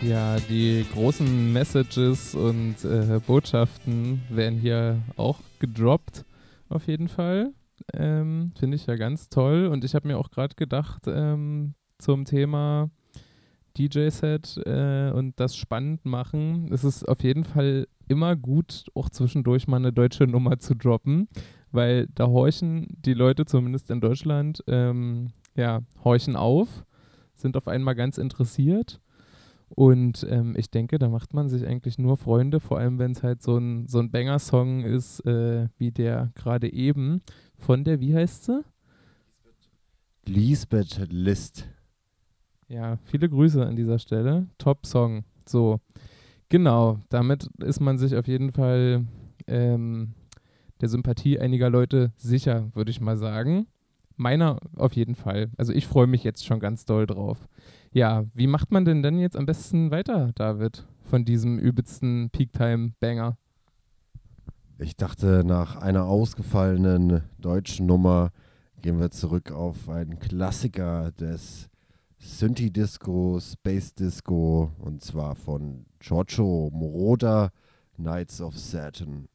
Ja, die großen Messages und Botschaften werden hier auch gedroppt, auf jeden Fall. Finde ich ja ganz toll. Und ich habe mir auch gerade gedacht, zum Thema DJ-Set und das spannend machen. Es ist auf jeden Fall immer gut, auch zwischendurch mal eine deutsche Nummer zu droppen, weil da horchen die Leute, zumindest in Deutschland, ja, horchen auf, sind auf einmal ganz interessiert. Und ich denke, da macht man sich eigentlich nur Freunde, vor allem wenn es halt so ein Banger-Song ist, wie der gerade eben von der, wie heißt sie? Lisbeth List. Ja, viele Grüße an dieser Stelle. Top-Song. So, genau, damit ist man sich auf jeden Fall ähm, der Sympathie einiger Leute sicher, würde ich mal sagen. Meiner auf jeden Fall. Also ich freue mich jetzt schon ganz doll drauf. Ja, wie macht man denn dann jetzt am besten weiter, David, von diesem übelsten Peak-Time-Banger? Ich dachte, nach einer ausgefallenen deutschen Nummer gehen wir zurück auf einen Klassiker des Synthi-Disco, Space Disco, und zwar von Giorgio Moroder, Knights of Saturn.